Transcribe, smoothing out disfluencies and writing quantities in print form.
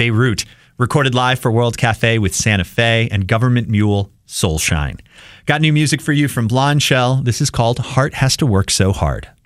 Beirut, recorded live for World Cafe with Santa Fe and Government Mule Soulshine. Got new music for you from Blonde Shell. This is called Heart Has to Work So Hard.